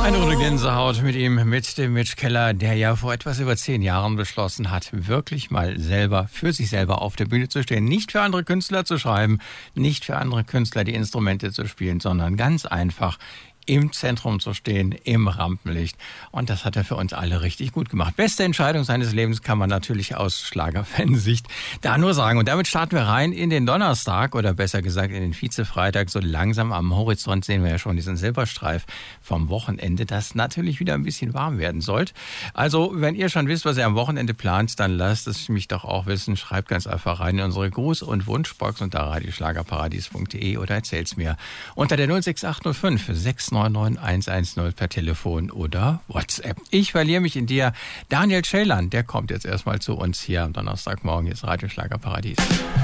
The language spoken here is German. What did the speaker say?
Eine Runde Gänsehaut mit ihm, mit dem Mitch Keller, der ja vor etwas über 10 Jahren beschlossen hat, wirklich mal selber, für sich selber auf der Bühne zu stehen. Nicht für andere Künstler zu schreiben, nicht für andere Künstler die Instrumente zu spielen, sondern ganz einfach im Zentrum zu stehen, im Rampenlicht. Und das hat er für uns alle richtig gut gemacht. Beste Entscheidung seines Lebens, kann man natürlich aus Schlagerfansicht da nur sagen. Und damit starten wir rein in den Donnerstag oder besser gesagt in den Vize-Freitag. So langsam am Horizont sehen wir ja schon diesen Silberstreif vom Wochenende, das natürlich wieder ein bisschen warm werden sollte. Also, wenn ihr schon wisst, was ihr am Wochenende plant, dann lasst es mich doch auch wissen. Schreibt ganz einfach rein in unsere Gruß- und Wunschbox unter radioschlagerparadies.de oder erzählt's mir unter der 06805 699 per Telefon oder WhatsApp. Ich verliere mich in dir. Daniel Schälern, der kommt jetzt erstmal zu uns hier am Donnerstagmorgen. Hier ist Radio Schlagerparadies.